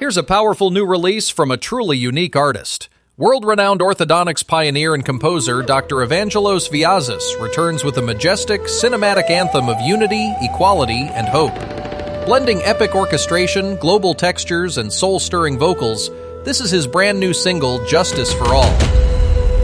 Here's a powerful new release from a truly unique artist. World-renowned orthodontics pioneer and composer Dr. Evangelos Viazis returns with a majestic, cinematic anthem of unity, equality, and hope. Blending epic orchestration, global textures, and soul-stirring vocals, this is his brand new single, Justice for All.